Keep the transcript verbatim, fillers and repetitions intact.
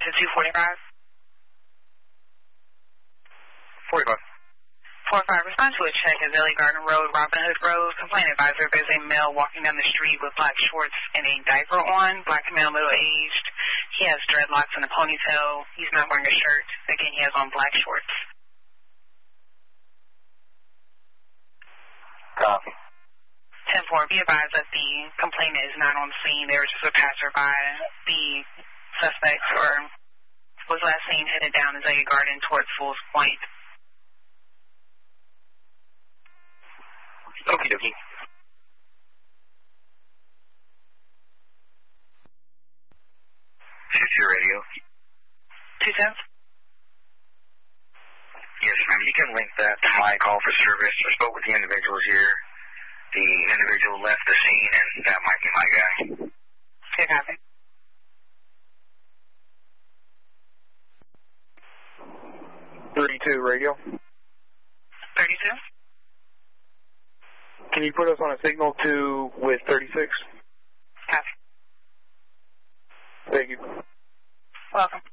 to two forty-five. forty-five. four five, respond to a check at Valley Garden Road, Robin Hood Road. Complaint advisor, there's a male walking down the street with black shorts and a diaper on. Black male, middle-aged. He has dreadlocks and a ponytail. He's not wearing a shirt. Again, he has on black shorts. Copy. ten four, be advised that the complainant is not on scene. There was just a passerby. The suspect or was last seen headed down Azalea Garden towards Fools Point. Okie dokie. This is your radio. Two cents? Yes, ma'am. You can link that to my call for service. I spoke with the individuals here. The individual left the scene, and that might be my guy. Okay, copy. thirty-two radio. thirty-two? Can you put us on a signal two with thirty-six? Copy. Thank you. Welcome.